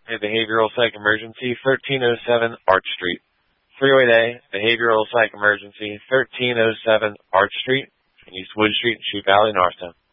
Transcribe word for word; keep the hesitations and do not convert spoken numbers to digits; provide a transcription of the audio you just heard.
A behavioral psych emergency, thirteen oh seven Arch Street. Freeway A, behavioral psych emergency, thirteen oh seven Arch Street, East Wood Street, Sheep Valley, Norristown.